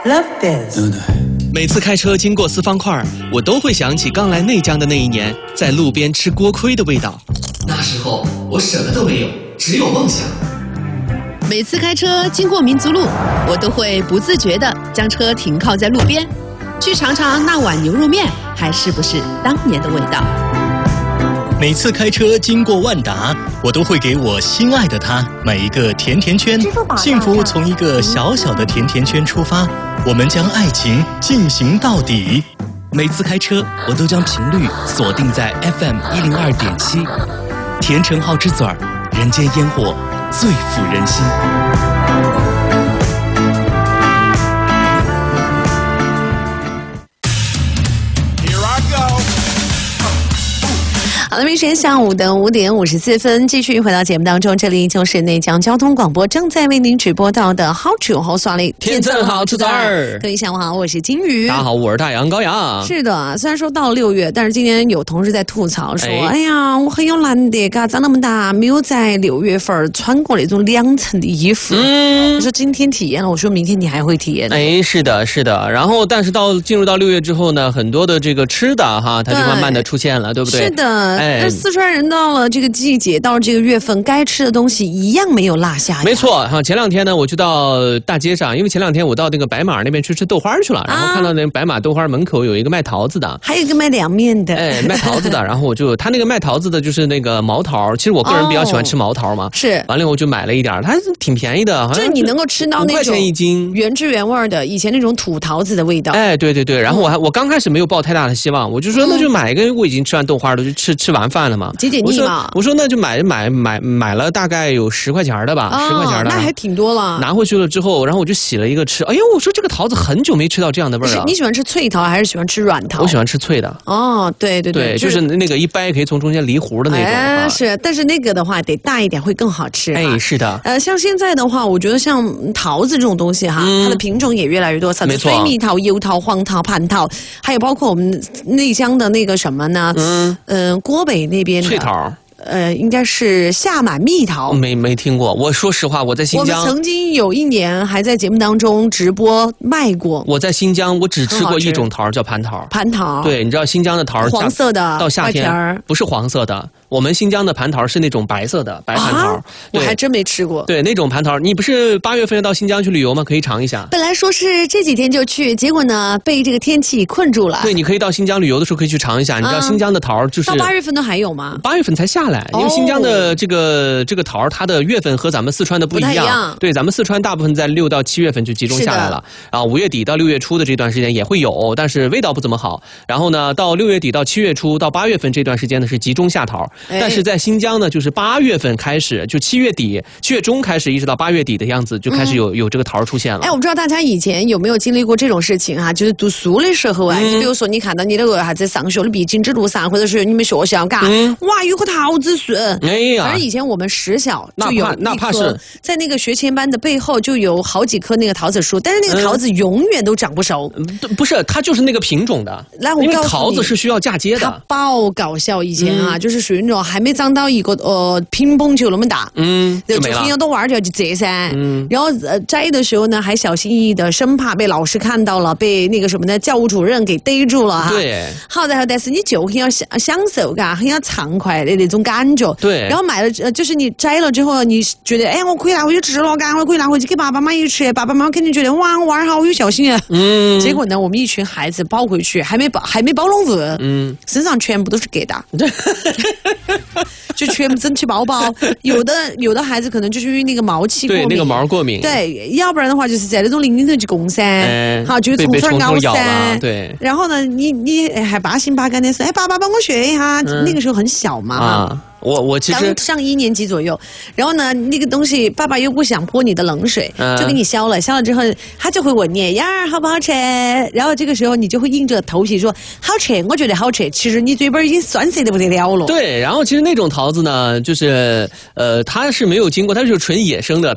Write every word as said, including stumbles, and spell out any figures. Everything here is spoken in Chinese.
Love this。 对对。每次开车经过四方块，我都会想起刚来内江的那一年，在路边吃锅盔的味道。 那时候我什么都没有，只有梦想。 每次开车经过民族路，我都会不自觉地将车停靠在路边，去尝尝那碗牛肉面还是不是当年的味道。 每次开车经过万达，我都会给我心爱的他买一个甜甜圈。幸福从一个小小的甜甜圈出发，我们将爱情进行到底。 每次开车，我都将频率锁定在 F M 一零二点七，甜橙好之嘴儿，人间烟火最抚人心。 好的，明天下午的五点五十四分，继续回到节目当中，这里就是内江交通广播正在为您直播到的好酒好耍力， 天正好吃儿。 各位下午好，我是金鱼。 大家好，我是大洋高阳。 是的，虽然说到了六月，但是今天有同事在吐槽说，哎, 哎呀，我很有难得，嘎长那么大没有在六月份穿过那种两层的衣服。嗯，我说今天体验了，我说明天你还会体验。 哎，是的，是的。然后，但是到进入到六月之后呢，很多的这个吃的哈，它就慢慢的出现了，对不对？ 是的。那四川人到了这个季节，到了这个月份，该吃的东西一样没有落下。 没错哈，前两天呢，我就到大街上，因为前两天我到那个白马那边去吃豆花去了，然后看到那白马豆花门口有一个卖桃子的， 还有一个卖凉面的， 哎，卖桃子的。然后我就他那个卖桃子的，就是那个毛桃。其实我个人比较喜欢吃毛桃嘛，哦、 是。 完了我就买了一点，它挺便宜的，好像就你能够吃到那种五块钱一斤， 原汁原味的，以前那种土桃子的味道。 哎，对对对。然后我还、嗯、我刚开始没有抱太大的希望，我就说那就买一个，我已经吃完豆花了，就吃吃完饭了嘛。 解解腻嘛。 我说那就买买买买了大概有十块钱的吧，十、哦、块钱的， 那还挺多了。 拿回去了之后，然后我就洗了一个吃。哎呦，我说这个桃子很久没吃到这样的味儿了。 你喜欢吃脆桃还是喜欢吃软桃？ 我喜欢吃脆的。 哦，对对对，对就是那个一掰可以从中间离核的那种。 哎， 啊、 是，但是那个的话得大一点会更好吃。 哎，是的。 呃，像现在的话，我觉得像桃子这种东西哈，嗯、它的品种也越来越多，啥子水蜜桃、油桃、黄桃、蟠桃，还有包括我们内江的那个什么呢？嗯嗯、呃，郭北那边的脆桃。 呃，应该是夏满蜜桃， 没没听过。我说实话，我在新疆， 我们曾经有一年还在节目当中直播卖过。 我在新疆，我只吃过一种桃，叫蟠桃。 蟠桃， 对，你知道新疆的桃， 黄色的， 到夏天不是黄色的。我们新疆的蟠桃是那种白色的白蟠桃、啊， 我还真没吃过。 对，那种蟠桃，你不是八月份要到新疆去旅游吗？可以尝一下。 本来说是这几天就去，结果呢被这个天气困住了。 对，你可以到新疆旅游的时候可以去尝一下。你知道新疆的桃就是、 啊、到八月份都还有吗？ 八月份才下来，因为新疆的这个、哦、这个桃，它的月份和咱们四川的不一样。 不太一样。 对，咱们四川大部分在六到七月份就集中下来了，然后五月底到六月初的这段时间也会有，但是味道不怎么好。然后呢，到六月底到七月初到八月份这段时间呢是集中下桃，哎、但是在新疆呢，就是八月份开始，就七月底、七月中开始，一直到八月底的样子，就开始有、嗯、有这个桃出现了。 哎，我不知道大家以前有没有经历过这种事情哈、啊？就是读书的时候啊，嗯、你比如说你看到你那个啥子上学的必经之路上，或者是你们学校，嘎、嗯，哇，有棵桃子树。 哎呀， 反正以前我们实小就有哪怕是在那个学前班的背后就有好几棵那个桃子树，但是那个桃子永远都长不熟。 嗯、不是，它就是那个品种的。 来，我因为桃子是需要嫁接的。 它爆搞笑，以前啊，嗯、就是属于那种还没长到一个呃乒乓球那么大， 嗯， 就很有多娃儿就要去摘噻，嗯，然后呃摘的时候呢，还小心翼翼的，生怕被老师看到了，被那个什么的教务主任给逮住了哈。 对。 好，然后但是你就很要享享受，嘎，很要畅快的那种感觉。 对。 然后买了，呃，就是你摘了之后，你觉得，哎，我可以拿回去吃了，嘎，我可以拿回去给爸爸妈妈一吃，爸爸妈妈肯定觉得，哇，娃儿好有孝心啊。嗯。结果呢，我们一群孩子抱回去，还没抱，还没包拢热，嗯，身上全部都是疙瘩。就全部整齐包包，有的有的孩子可能就是因为那个毛气过敏， 对那个毛过敏， 对，要不然的话就是在那种林里头去攻噻，哎、好就虫虫咬噻， 对。 然后呢，你你还八心八肝的说，哎，爸爸帮我学一下，嗯、那个时候很小嘛。 啊我我其实刚上一年级左右，然后呢，那个东西爸爸又不想泼你的冷水，嗯、就给你削了，削了之后他就会问你呀好不好吃，然后这个时候你就会硬着头皮说好吃，我觉得好吃，其实你嘴巴已经酸涩的不得了了。 对，然后其实那种桃子呢，就是呃它是没有经过，它是纯野生的。